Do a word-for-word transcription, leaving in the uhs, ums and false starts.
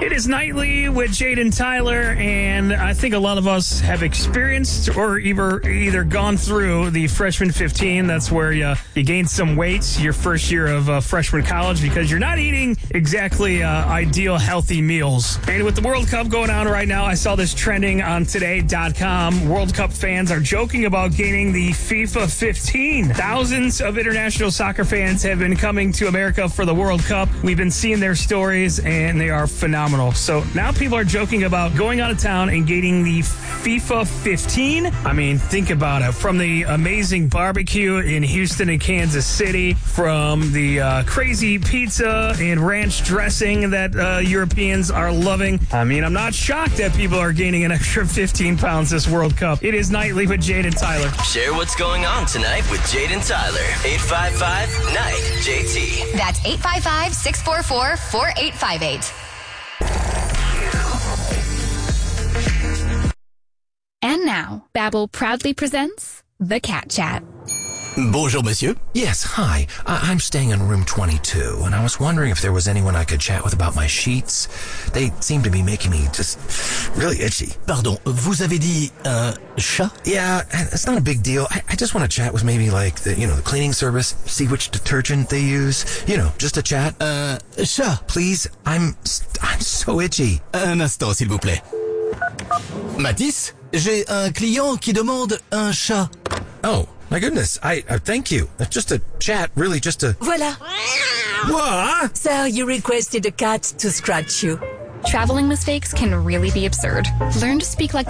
It is Nightly with Jade and Tyler, and I think a lot of us have experienced or either either gone through the freshman fifteen. That's where you, you gain some weight your first year of uh, freshman college because you're not eating exactly uh, ideal healthy meals. And with the World Cup going on right now, I saw this trending on today dot com. World Cup fans are joking about gaining the FIFA fifteen. Thousands of international soccer fans have been coming to America for the World Cup. We've been seeing their stories, and they are phenomenal. So now people are joking about going out of town and getting the FIFA fifteen. I mean, think about it. From the amazing barbecue in Houston and Kansas City, from the uh, crazy pizza and ranch dressing that uh, Europeans are loving. I mean, I'm not shocked that people are gaining an extra fifteen pounds this World Cup. It is Nightly with Jade and Tyler. Share what's going on tonight with Jade and Tyler. eight five five, N I G H J T. That's eight five five, six four four, four eight five eight. And now, Babbel proudly presents The Cat Chat. Bonjour, monsieur. Yes, hi. I- I'm staying in room twenty-two, and I was wondering if there was anyone I could chat with about my sheets. They seem to be making me just really itchy. Pardon, vous avez dit un chat? Yeah, it's not a big deal. I, I just want to chat with maybe like the, you know, the cleaning service, see which detergent they use. You know, just a chat. Un chat? Please, I'm I'm so itchy. Un instant, s'il vous plaît. Mathis, j'ai un client qui demande un chat. Oh, my goodness. I uh, thank you. Just a chat, really just a... Voilà. What? Sir, you requested a cat to scratch you. Traveling mistakes can really be absurd. Learn to speak like